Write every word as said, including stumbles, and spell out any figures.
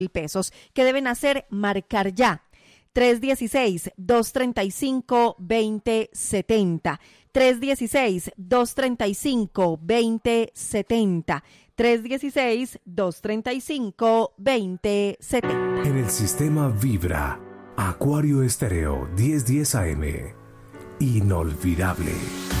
pesos. ¿Qué deben hacer? Marcar ya. tres uno seis, dos tres cinco, dos cero siete cero. tres uno seis, dos tres cinco, dos cero siete cero. tres uno seis, dos tres cinco, dos cero siete cero. En el sistema Vibra, Acuario Estéreo mil diez A M. Inolvidable.